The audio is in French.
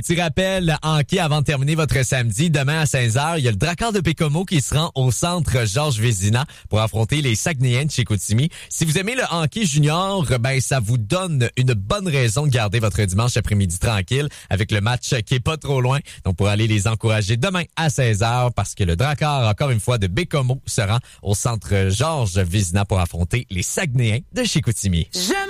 Petit rappel, hockey avant de terminer votre samedi. Demain à 16h, il y a le Drakkar de Bécomo qui se rend au centre Georges Vézina pour affronter les Saguenayens de Chicoutimi. Si vous aimez le hockey junior, ben ça vous donne une bonne raison de garder votre dimanche après-midi tranquille avec le match qui est pas trop loin. Donc pour aller les encourager demain à 16h parce que le Drakkar, encore une fois, de Bécomo se rend au centre Georges Vézina pour affronter les Saguenayens de Chicoutimi.